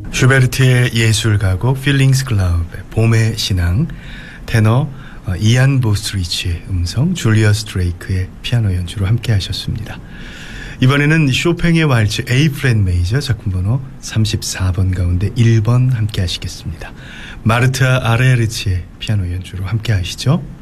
슈베르트의 예술가곡 필링스 클라ub의 봄의 신앙, 테너 이안 보스트리치의 음성, 줄리어스 드레이크의 피아노 연주로 함께 하셨습니다. 이번에는 쇼팽의 왈츠 A 플랫 메이저 작품번호 34번 가운데 1번 함께 하시겠습니다. 마르타 아레르치의 피아노 연주로 함께 하시죠.